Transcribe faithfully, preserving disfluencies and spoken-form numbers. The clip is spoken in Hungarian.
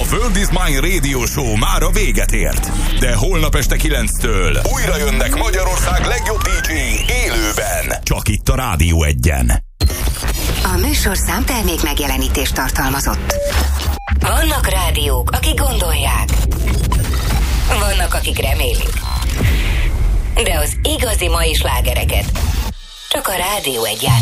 World is Mine Radio Show már a véget ért. De holnap este kilenctől újra jönnek Magyarország legjobb dé dzséi élőben. Csak itt a Rádió Egyen. A műsor számtermék megjelenítést tartalmazott. Vannak rádiók, akik gondolják. Vannak, akik remélik. De az igazi mai slágereket csak a Rádió Egyen.